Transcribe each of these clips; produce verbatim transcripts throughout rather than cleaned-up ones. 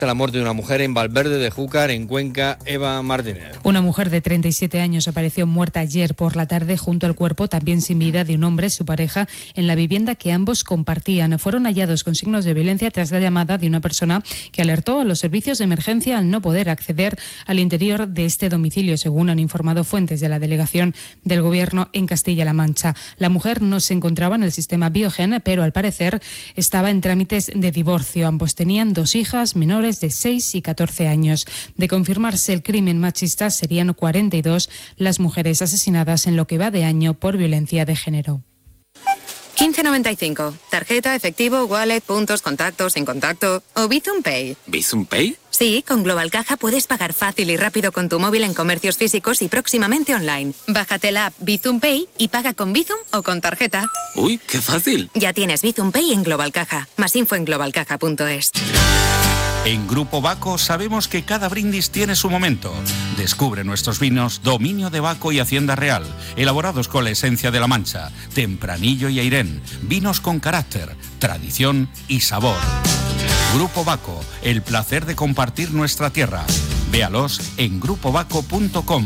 La muerte de una mujer en Valverde de Júcar, en Cuenca. Eva Martínez. Una mujer de treinta y siete años apareció muerta ayer por la tarde junto al cuerpo, también sin vida, de un hombre, su pareja, en la vivienda que ambos compartían. Fueron hallados con signos de violencia tras la llamada de una persona que alertó a los servicios de emergencia al no poder acceder al interior de este domicilio, según han informado fuentes de la delegación del Gobierno en Castilla-La Mancha. La mujer no se encontraba en el sistema Biogen, pero al parecer estaba en trámites de divorcio. Ambos tenían dos hijas menores de seis y catorce años. De confirmarse el crimen machista, serían cuarenta y dos las mujeres asesinadas en lo que va de año por violencia de género. quince noventa y cinco. Tarjeta, efectivo, wallet, puntos, contactos, sin contacto o Bizum Pay. ¿Bizum Pay? Sí, con Global Caja puedes pagar fácil y rápido con tu móvil en comercios físicos y próximamente online. Bájate la app Bizum Pay y paga con Bizum o con tarjeta. ¡Uy, qué fácil! Ya tienes Bizum Pay en Global Caja. Más info en global caja punto es. En Grupo Baco sabemos que cada brindis tiene su momento. Descubre nuestros vinos Dominio de Baco y Hacienda Real, elaborados con la esencia de La Mancha, Tempranillo y Airén, vinos con carácter, tradición y sabor. Grupo Baco, el placer de compartir nuestra tierra. Véalos en grupo baco punto com.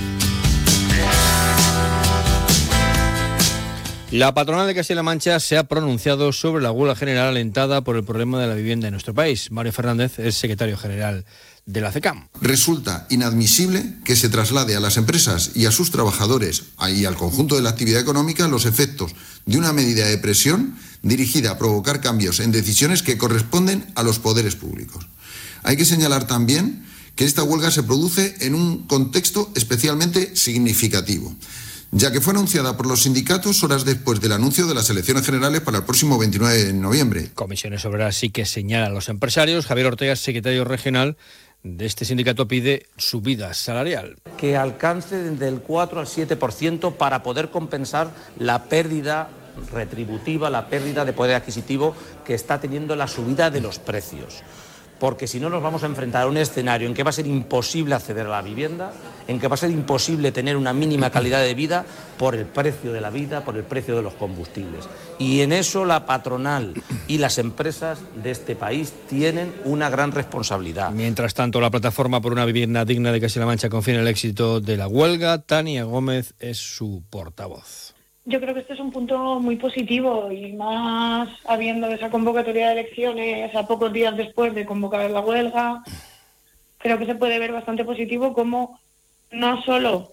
La patronal de Castilla-La Mancha se ha pronunciado sobre la huelga general alentada por el problema de la vivienda en nuestro país. Mario Fernández es secretario general de la CECAM. Resulta inadmisible que se traslade a las empresas y a sus trabajadores y al conjunto de la actividad económica los efectos de una medida de presión dirigida a provocar cambios en decisiones que corresponden a los poderes públicos. Hay que señalar también que esta huelga se produce en un contexto especialmente significativo, ya que fue anunciada por los sindicatos horas después del anuncio de las elecciones generales para el próximo veintinueve de noviembre. Comisiones Obreras sí que señala a los empresarios. Javier Ortega, secretario regional de este sindicato, pide subida salarial. Que alcance del cuatro al siete por ciento para poder compensar la pérdida retributiva, la pérdida de poder adquisitivo que está teniendo la subida de los precios. Porque si no nos vamos a enfrentar a un escenario en que va a ser imposible acceder a la vivienda, en que va a ser imposible tener una mínima calidad de vida por el precio de la vida, por el precio de los combustibles. Y en eso la patronal y las empresas de este país tienen una gran responsabilidad. Mientras tanto, la Plataforma por una Vivienda Digna de Castilla-La Mancha confía en el éxito de la huelga. Tania Gómez es su portavoz. Yo creo que este es un punto muy positivo y más habiendo esa convocatoria de elecciones a pocos días después de convocar la huelga. Creo que se puede ver bastante positivo como no solo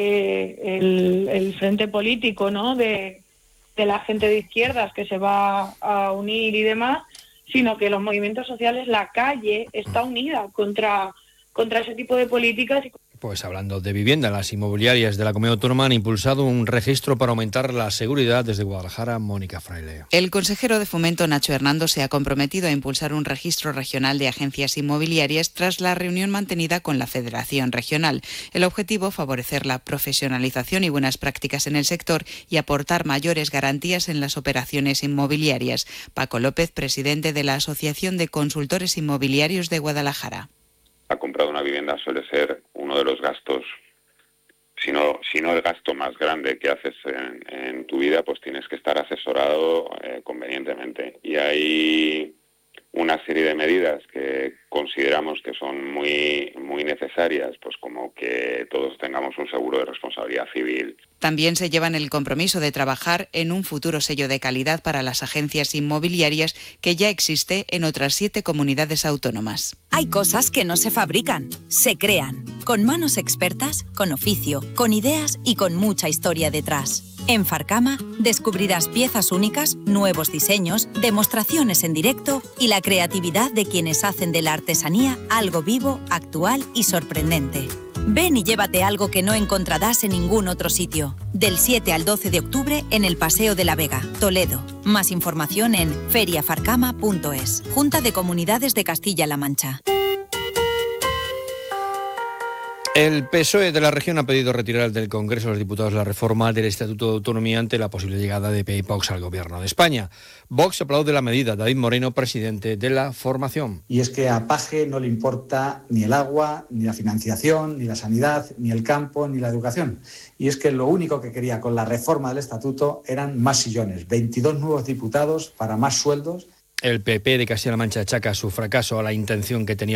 eh, el, el frente político, ¿no?, de, de la gente de izquierdas que se va a unir y demás, sino que los movimientos sociales, la calle está unida contra, contra ese tipo de políticas. Pues hablando de vivienda, las inmobiliarias de la Comunidad Autónoma han impulsado un registro para aumentar la seguridad. Desde Guadalajara, Mónica Fraile. El consejero de Fomento, Nacho Hernando, se ha comprometido a impulsar un registro regional de agencias inmobiliarias tras la reunión mantenida con la Federación Regional. El objetivo, favorecer la profesionalización y buenas prácticas en el sector y aportar mayores garantías en las operaciones inmobiliarias. Paco López, presidente de la Asociación de Consultores Inmobiliarios de Guadalajara. La compra de una vivienda suele ser uno de los gastos, si no, si no el gasto más grande que haces en, en tu vida, pues tienes que estar asesorado eh, convenientemente. Y hay una serie de medidas que consideramos que son muy, muy necesarias, pues como que todos tengamos un seguro de responsabilidad civil. También se llevan el compromiso de trabajar en un futuro sello de calidad para las agencias inmobiliarias que ya existe en otras siete comunidades autónomas. Hay cosas que no se fabrican, se crean, con manos expertas, con oficio, con ideas y con mucha historia detrás. En Farcama descubrirás piezas únicas, nuevos diseños, demostraciones en directo y la creatividad de quienes hacen de la artesanía algo vivo, actual y sorprendente. Ven y llévate algo que no encontrarás en ningún otro sitio. Del siete al doce de octubre en el Paseo de la Vega, Toledo. Más información en feria farcama punto es. Junta de Comunidades de Castilla-La Mancha. El P S O E de la región ha pedido retirar del Congreso de los Diputados la reforma del Estatuto de Autonomía ante la posible llegada de P I Vox al Gobierno de España. Vox aplaude la medida. David Moreno, presidente de la formación. Y es que a Paje no le importa ni el agua, ni la financiación, ni la sanidad, ni el campo, ni la educación. Y es que lo único que quería con la reforma del Estatuto eran más sillones, veintidós nuevos diputados para más sueldos. El P P de Castilla-La Mancha achaca su fracaso a la intención que tenía